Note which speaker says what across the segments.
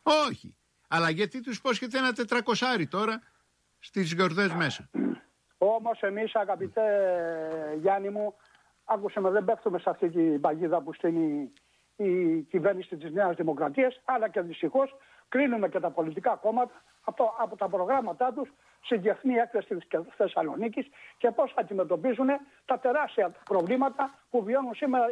Speaker 1: Όχι. Αλλά γιατί τους υπόσχεται ένα 400 τώρα στις γιορτές μέσα.
Speaker 2: Όμως εμείς, αγαπητέ Γιάννη μου, άκουσε με, δεν πέφτουμε σε αυτή την παγίδα που στείνει η κυβέρνηση της Νέας Δημοκρατίας, αλλά και δυστυχώς κρίνουμε και τα πολιτικά κόμματα από τα προγράμματά τους στη Διεθνή Έκθεση της Θεσσαλονίκης και πώς αντιμετωπίζουν τα τεράστια προβλήματα που βιώνουν σήμερα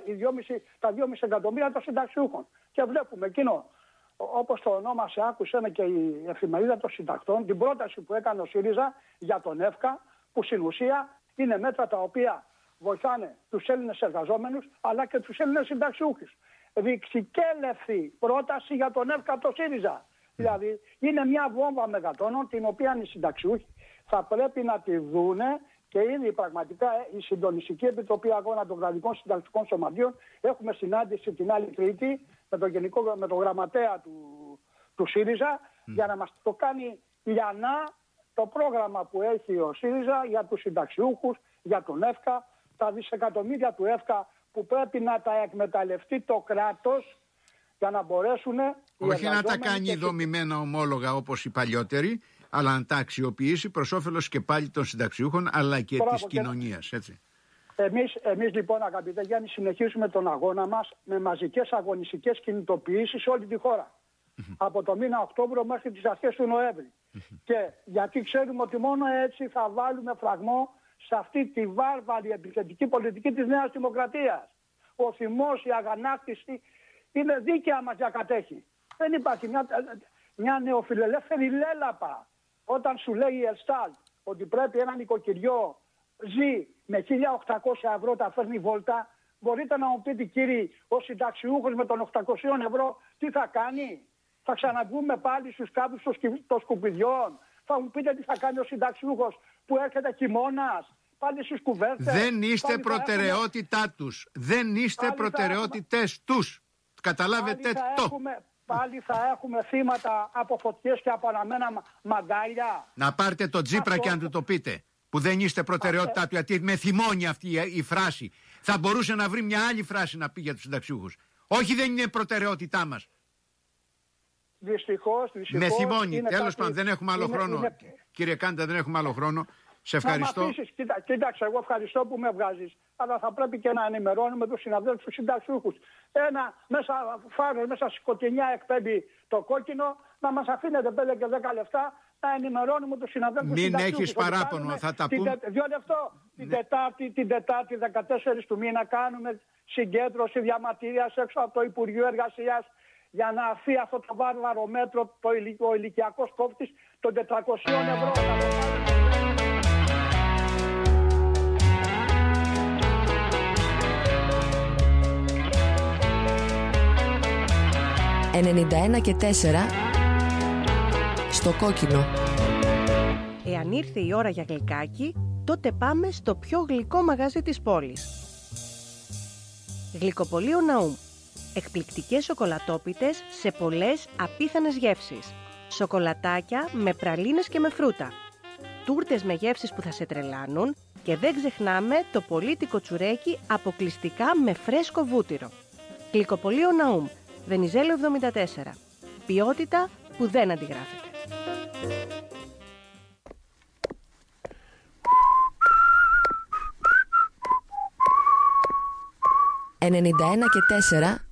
Speaker 2: τα 2,5 εκατομμύρια των συνταξιούχων. Και βλέπουμε εκείνο, όπως το ονόμασε, άκουσε και η εφημερίδα των συντακτών, την πρόταση που έκανε ο ΣΥΡΙΖΑ για τον ΕΦΚΑ, που στην ουσία είναι μέτρα τα οποία βοηθάνε τους Έλληνες εργαζόμενους αλλά και τους Έλληνες συνταξιούχους. Ρηξικέλευθη πρόταση για τον ΕΦΚΑ το ΣΥΡΙΖΑ. Δηλαδή είναι μια βόμβα μεγατόνων την οποία οι συνταξιούχοι θα πρέπει να τη δούνε και ήδη πραγματικά η Συντονιστική Επιτροπή Αγώνα των Κρατικών Συνταξιούχων Σωματείων έχουμε συνάντηση την άλλη Τρίτη με τον γραμματέα του ΣΥΡΙΖΑ για να μας το κάνει λιανά το πρόγραμμα που έχει ο ΣΥΡΙΖΑ για τους συνταξιούχους, για τον ΕΦΚΑ, τα δισεκατομμύρια του ΕΦΚΑ που πρέπει να τα εκμεταλλευτεί το κράτος για να μπορέσουν...
Speaker 1: Όχι να τα κάνει δομημένα ομόλογα όπως οι παλιότεροι, αλλά να τα αξιοποιήσει προς όφελος και πάλι των συνταξιούχων αλλά και της κοινωνίας, έτσι.
Speaker 2: Εμείς λοιπόν, αγαπητέ Γιάννη, συνεχίζουμε τον αγώνα μας με μαζικές αγωνιστικές κινητοποιήσεις σε όλη τη χώρα. Από το μήνα Οκτώβριο μέχρι τις αρχές του Νοέμβρη. Και γιατί ξέρουμε ότι μόνο έτσι θα βάλουμε φραγμό σε αυτή τη βάρβαρη επιθετική πολιτική της Νέας Δημοκρατίας. Ο θυμός, η αγανάκτηση είναι δίκαια μας διακατέχει. Δεν υπάρχει μια νεοφιλελεύθερη λέλαπα όταν σου λέει η Ελστάλ ότι πρέπει ένα νοικοκυριό ζει με 1.800 ευρώ τα φέρνει βόλτα. Μπορείτε να μου πείτε, κύριοι, ο συνταξιούχος με των 800 ευρώ τι θα κάνει? Θα ξαναβγούμε πάλι στους κάδους των σκουπιδιών? Θα μου πείτε τι θα κάνει ο συνταξιούχος που έρχεται χειμώνας? Πάλι στις κουβέρτες.
Speaker 1: Δεν είστε προτεραιότητά τους. Δεν είστε προτεραιότητες τους. Καταλάβετε το.
Speaker 2: Πάλι θα έχουμε θύματα από φωτιές και από αναμένα μαγκάλια.
Speaker 1: Να πάρετε το Τσίπρα και να του το πείτε. Που δεν είστε προτεραιότητά του, γιατί με θυμώνει αυτή η φράση. Θα μπορούσε να βρει μια άλλη φράση να πει για τους συνταξιούχους. Όχι, δεν είναι προτεραιότητά μας.
Speaker 2: Δυστυχώς.
Speaker 1: Με θυμώνει. Τέλος πάντων, δεν έχουμε άλλο χρόνο. Κύριε Κάντα, δεν έχουμε άλλο χρόνο. Σε ευχαριστώ.
Speaker 2: Κοίταξε, εγώ ευχαριστώ που με βγάζεις. Αλλά θα πρέπει και να ενημερώνουμε τους συναδέλφους τους συνταξιούχους. Ένα μέσα στη σκοτεινιά εκπέμπει το κόκκινο, να μας αφήνετε 5 και 10 λεπτά να ενημερώνουμε τους συναδέλφους τους συνταξιούχους.
Speaker 1: Μην έχεις παράπονο, θα τα πούμε.
Speaker 2: Την Τετάρτη 14 του μήνα κάνουμε συγκέντρωση διαμαρτυρίας έξω από το Υπουργείο Εργασίας για να αφήσει αυτό το βάρβαρο μέτρο, ο ηλικιακός κόφτης των 400 ευρώ.
Speaker 3: 91 και 4 στο κόκκινο.
Speaker 4: Εάν ήρθε η ώρα για γλυκάκι, τότε πάμε στο πιο γλυκό μαγαζί της πόλης. Γλυκοπωλείο Ναούμ. Εκπληκτικές σοκολατόπιτες σε πολλές απίθανες γεύσεις. Σοκολατάκια με πραλίνες και με φρούτα. Τούρτες με γεύσεις που θα σε τρελάνουν και δεν ξεχνάμε το πολύτικο τσουρέκι αποκλειστικά με φρέσκο βούτυρο. Γλυκοπωλείο Ναούμ. Βενιζέλο 74. Ποιότητα που δεν αντιγράφεται.
Speaker 3: 91 και 4